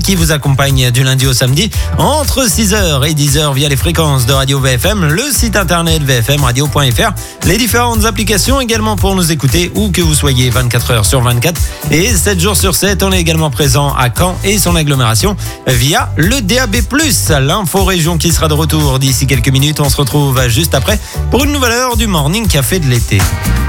qui vous accompagne du lundi au samedi entre 6h et 10h via les fréquences de Radio VFM, le site internet vfmradio.fr, les différentes applications également pour nous écouter où que vous soyez 24 heures sur 24 et 7 jours sur 7. On est également présent à Caen et son agglomération via le DAB+. L'info-région qui sera de retour d'ici quelques minutes. On se retrouve juste après pour une nouvelle heure du Morning Café de l'été.